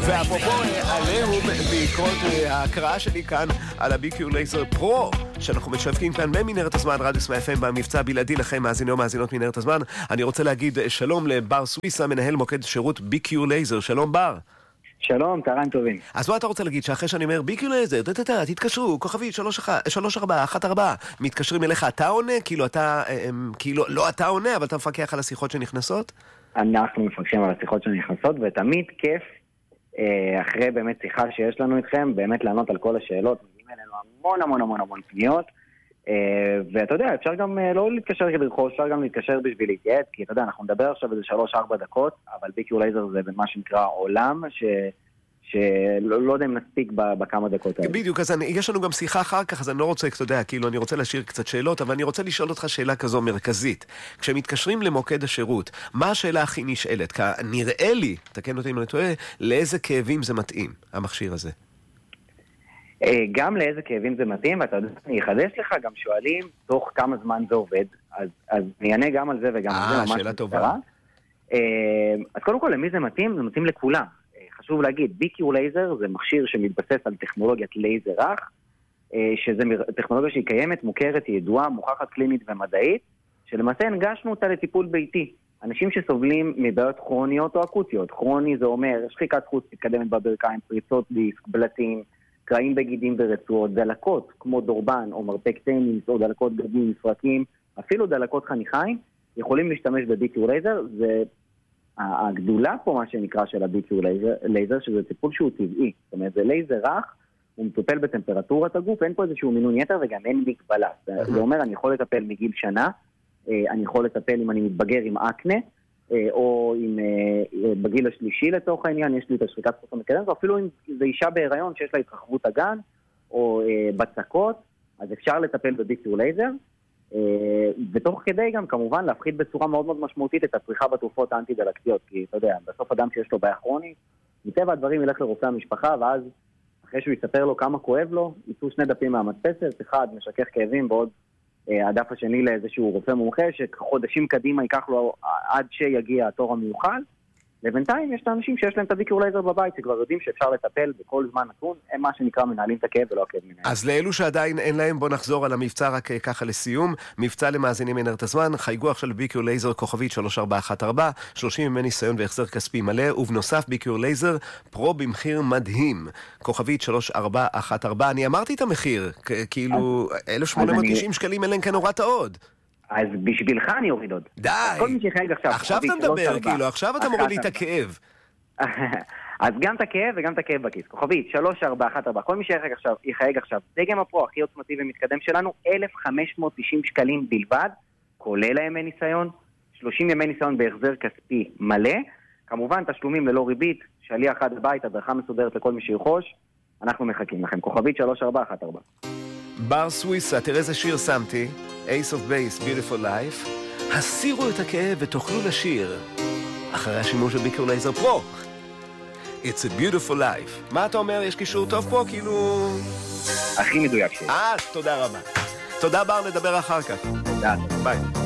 ואפרופו עליהום בעקבות ההקראה שלי כאן על ה-BQ לייזר פרו שאנחנו משווקים כאן ממנהרת הזמן רדיו FM במבצע בלעדי לכם מאזיני ומאזינות מנהרת הזמן. אני רוצה להגיד שלום לבר סוויסה, מנהל מוקד שירות BQ לייזר. שלום בר. שלום, צהריים טובים. אז מה אתה רוצה להגיד? שאחרי שאני אומר BQ לייזר, תתקשרו, כוכבית 3414, מתקשרים אליך, אתה עונה? כאילו אתה, כאילו לא אתה עונה, אבל אתה מפקח על השיחות שנכנסות? אנחנו מפקחים על השיחות שנכנסות, ותמיד כיף אחרי באמת שיחה שיש לנו איתכם, באמת לענות על כל השאלות. מגיעים אלינו המון פניות, ואתה יודע, אפשר גם לא להתקשר כדי לרכוש, אפשר גם להתקשר בשביל להתייעץ, כי אתה יודע, אנחנו נדבר עכשיו איזה 3-4 דקות, אבל BQ לייזר זה במה שנקרא עולם שלא יודע אם נספיק בכמה דקות האלה. בדיוק, אז יש לנו גם שיחה אחר כך, אז אני לא רוצה, אתה יודע, כאילו אני רוצה להשאיר קצת שאלות, אבל אני רוצה לשאול אותך שאלה כזו מרכזית. כשמתקשרים למוקד השירות, מה השאלה הכי נשאלת? כי נראה לי, תקן אותי אם אני טועה, לאיזה כאבים זה מתאים, המכשיר הזה? גם לאיזה כאבים זה מתאים, ואתה יודע, אני אחדש לך, גם שואלים תוך כמה זמן זה עובד, אז אני אענה גם על זה וגם על זה. שאלה טובה. אז קודם כל, למי זה מתאים? זה מתאים לכולם. חשוב להגיד, BQ לייזר זה מכשיר שמתבסס על טכנולוגיית לייזר רך, שזה טכנולוגיה שהיא קיימת, מוכרת, היא ידועה, מוכחת קלינית ומדעית, שלמעשה הנגשנו אותה לטיפול ביתי. אנשים שסובלים מבעיות כרוניות או אקוטיות. כרוני זה אומר שחיקת חוץ מתקדמת בברכיים, פריצות דיסק, בלטים, קרעים בגידים ורצועות, דלקות כמו דורבן או מרפק טניס או דלקות גדים, מפרקים, אפילו דלקות חניכיים, יכולים להשתמש ב-BQ לייזר. זה הגדולה פה, מה שנקרא, של ה-BQ לייזר, שזה טיפול שהוא טבעי. זאת אומרת, זה לייזר רך, הוא מטופל בטמפרטורת הגוף, אין פה איזשהו מינון יתר וגם אין מגבלה. זה אומר, אני יכול לטפל מגיל שנה, אני יכול לטפל אם אני מתבגר עם אקנה, או אם בגיל השלישי לתוך העניין, יש לי את השחיקת חוץ המקדמת, או אפילו אם זה אישה בהיריון שיש לה התרחבות הגן, או בצקות, אז אפשר לטפל ב-BQ לייזר, ותוך כדי גם כמובן להפחית בצורה מאוד מאוד משמעותית את הצריכה בתרופות האנטי-דלקתיות, כי אתה יודע, בסוף אדם שיש לו בעיה כרונית, מטבע הדברים ילך לרופא המשפחה, ואז אחרי שהוא יספר לו כמה כואב לו, יצאו 2 דפים מהמדפסת, אחד משכך כאבים, ועוד הדף השני לאיזשהו רופא מומחה, שחודשים קדימה ייקח לו עד שיגיע התור המיוחד, לבינתיים יש את האנשים שיש להם את ה-BQ לייזר בבית, שכבר יודעים שאפשר לטפל בכל זמן נתון, הם מה שנקרא מנהלים את הכאב ולא הכאב מנהל. אז לאלו שעדיין אין להם, בוא נחזור על המבצע רק ככה לסיום. מבצע למאזינים מנהרת הזמן, חייגו עכשיו ל-BQ לייזר כוכבית 3414, 30 ימי ניסיון והחזר כספי מלא, ובנוסף BQ לייזר פרו במחיר מדהים, כוכבית 3414. אני אמרתי את המחיר, כאילו 1,890 שקלים, אלא כן הורדת עוד. אז בשבילך אני אוריד עוד. די! כל מי שחייג עכשיו. עכשיו אתה מדבר, כאילו, עכשיו אתה מוריד לי את הכאב. אז גם את הכאב וגם את הכאב בכיס. כוכבית, 3414. כל מי שיחייג עכשיו, דגם הפרו הכי עוצמתי ומתקדם שלנו, 1,590 שקלים בלבד, כולל הימי ניסיון, 30 ימי ניסיון בהחזר כספי מלא, כמובן תשלומים ללא ריבית, שליח עד הבית, הדרכה מסודרת לכל מי שירכוש, אנחנו מחכים לכם. כוכבית 3414. בר סוויסה, תראה איזה שיר שמתי, Ace of Base, Beautiful Life. הסירו את הכאב ותוכלו לשיר אחרי השימוש ב-BQ לייזר פרו. It's a beautiful life. מה אתה אומר? יש קישור טוב פה? כאילו... הכי מדויק שלי. תודה רבה. תודה בר, נדבר אחר כך. תודה. ביי.